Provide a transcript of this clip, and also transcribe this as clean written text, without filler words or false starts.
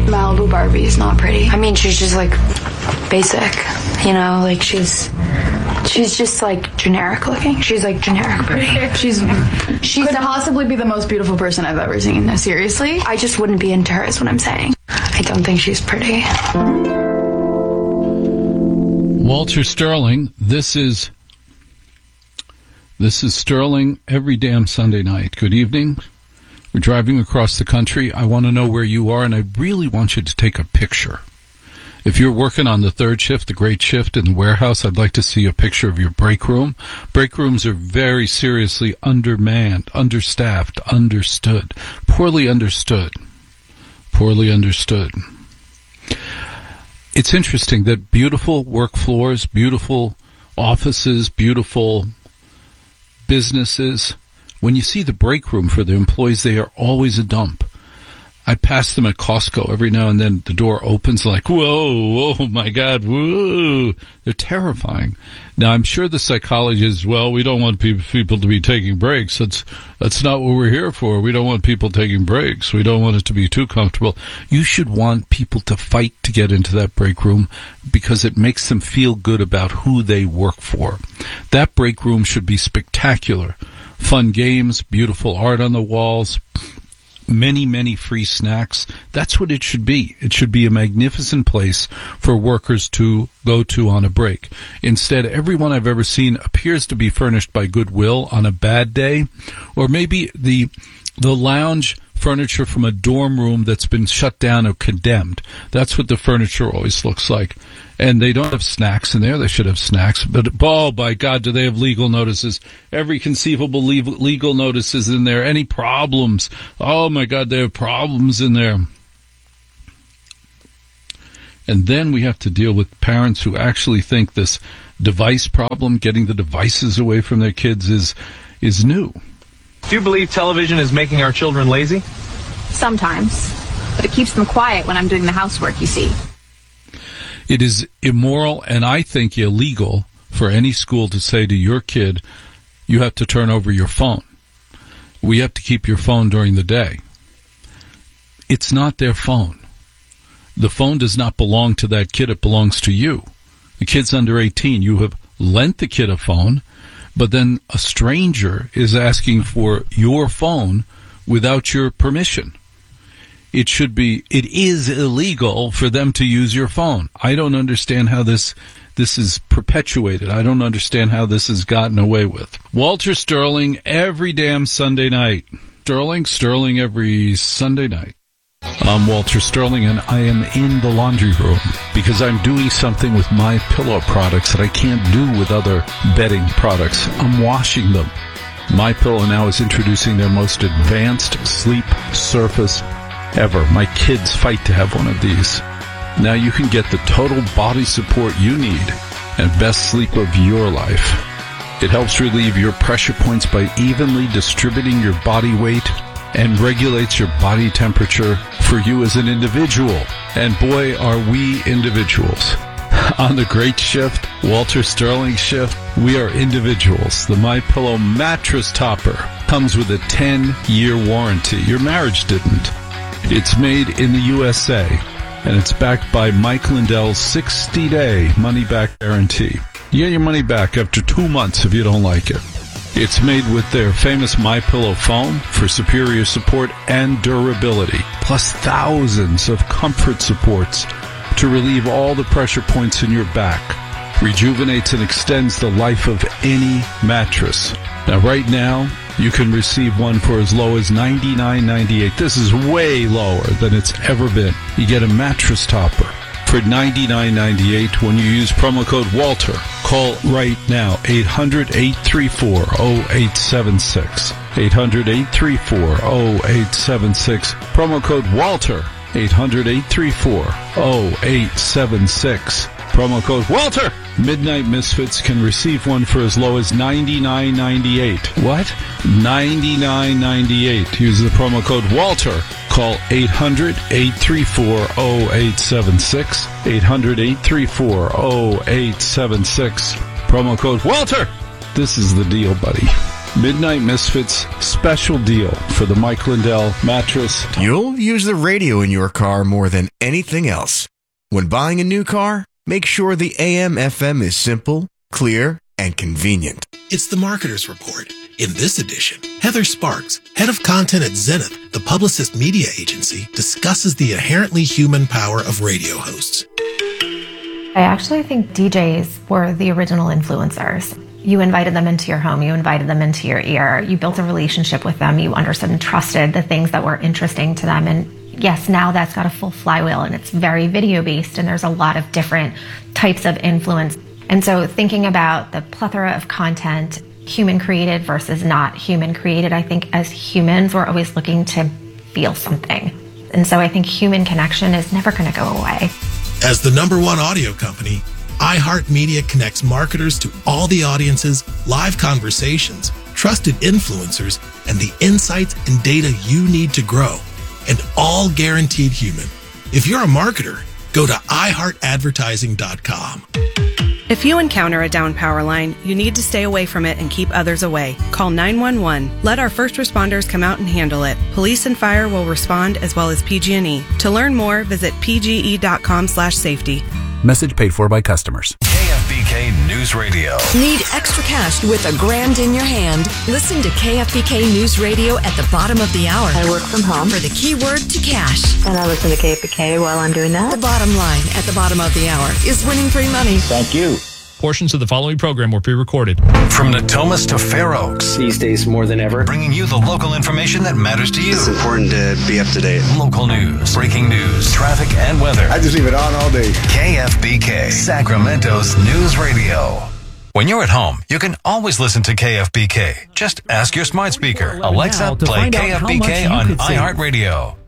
Malibu Barbie's not pretty. I mean, she's just like basic, you know, like she's just like generic looking. She's like generic pretty. She could possibly be the most beautiful person I've ever seen. No, seriously. I just wouldn't be into her is what I'm saying. I don't think she's pretty. Walter Sterling, this is Sterling every damn Sunday night. Good evening. We're driving across the country. I want to know where you are, and I really want you to take a picture. If you're working on the third shift, the great shift in the warehouse, I'd like to see a picture of your break room. Break rooms are very seriously undermanned, understaffed, understood. Poorly understood. Poorly understood. It's interesting that beautiful work floors, beautiful offices, beautiful businesses, when you see the break room for the employees, they are always a dump. I pass them at Costco every now and then. The door opens like, whoa, oh my God, whoa. They're terrifying. Now, I'm sure the psychologist, well, we don't want people to be taking breaks. That's not what we're here for. We don't want people taking breaks. We don't want it to be too comfortable. You should want people to fight to get into that break room because it makes them feel good about who they work for. That break room should be spectacular. Fun games, beautiful art on the walls, many, many free snacks. That's what it should be. It should be a magnificent place for workers to go to on a break. Instead, everyone I've ever seen appears to be furnished by Goodwill on a bad day, or maybe the lounge furniture from a dorm room that's been shut down or condemned. That's what the furniture always looks like. And they don't have snacks in there. They should have snacks. But, oh, by God, do they have legal notices? Every conceivable legal notices in there. Any problems? Oh, my God, they have problems in there. And then we have to deal with parents who actually think this device problem, getting the devices away from their kids, is new. Do you believe television is making our children lazy? Sometimes. But it keeps them quiet when I'm doing the housework, you see. It is immoral and I think illegal for any school to say to your kid, you have to turn over your phone. We have to keep your phone during the day. It's not their phone. The phone does not belong to that kid. It belongs to you. The kid's under 18. You have lent the kid a phone, but then a stranger is asking for your phone without your permission. It is illegal for them to use your phone. I don't understand how this is perpetuated. I don't understand how this is gotten away with. Walter Sterling every damn Sunday night. Sterling every Sunday night. I'm Walter Sterling, and I am in the laundry room because I'm doing something with my pillow products that I can't do with other bedding products. I'm washing them. My Pillow now is introducing their most advanced sleep surface ever. My kids fight to have one of these. Now you can get the total body support you need and best sleep of your life. It helps relieve your pressure points by evenly distributing your body weight and regulates your body temperature for you as an individual. And boy, are we individuals. On the great shift, Walter Sterling shift, we are individuals. The MyPillow mattress topper comes with a 10-year warranty. Your marriage didn't. It's made in the USA, and it's backed by Mike Lindell's 60-day money-back guarantee. You get your money back after 2 months if you don't like it. It's made with their famous MyPillow foam for superior support and durability, plus thousands of comfort supports to relieve all the pressure points in your back. Rejuvenates and extends the life of any mattress. Now, right now, you can receive one for as low as $99.98. This is way lower than it's ever been. You get a mattress topper for $99.98 when you use promo code WALTER. Call right now, 800-834-0876. 800-834-0876. Promo code WALTER. 800-834-0876. Promo code WALTER. Midnight Misfits can receive one for as low as $99.98. What? $99.98. Use the promo code WALTER. Call 800-834-0876. 800-834-0876. Promo code WALTER. This is the deal, buddy. Midnight Misfits special deal for the Mike Lindell mattress. You'll use the radio in your car more than anything else. When buying a new car, make sure the AM/FM is simple, clear, and convenient. It's the Marketer's Report. In this edition, Heather Sparks, head of content at Zenith, the Publicist media agency, discusses the inherently human power of radio hosts. I actually think DJs were the original influencers. You invited them into your home, you invited them into your ear, you built a relationship with them, you understood and trusted the things that were interesting to them. And yes, now that's got a full flywheel and it's very video based and there's a lot of different types of influence. And so thinking about the plethora of content, human created versus not human created, I think as humans, we're always looking to feel something. And so I think human connection is never going to go away. As the #1 audio company, iHeartMedia connects marketers to all the audiences, live conversations, trusted influencers, and the insights and data you need to grow. And all guaranteed human. If you're a marketer, go to iHeartAdvertising.com. If you encounter a down power line, you need to stay away from it and keep others away. Call 911. Let our first responders come out and handle it. Police and fire will respond as well as PG&E. To learn more, visit pge.com/safety. Message paid for by customers. KFBK News Radio. Need extra cash with $1,000 in your hand? Listen to KFBK News Radio at the bottom of the hour. I work from home. For the keyword to cash. And I listen to KFBK while I'm doing that. The bottom line at the bottom of the hour is winning free money. Thank you. Portions of the following program were pre-recorded. From Natomas to Fair Oaks. These days more than ever. Bringing you the local information that matters to you. It's important to be up to date. Local news, breaking news, traffic, and weather. I just leave it on all day. KFBK, Sacramento's news radio. When you're at home, you can always listen to KFBK. Just ask your smart speaker, Alexa, play KFBK on iHeartRadio.